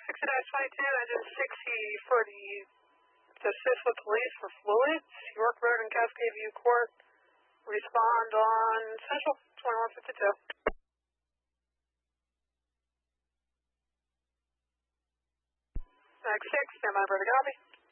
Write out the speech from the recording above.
60-22, engine 60 for the assist with police for fluids. York Road and Cascade View Court. Respond on Central 2152. Next 6, stand by for the copy.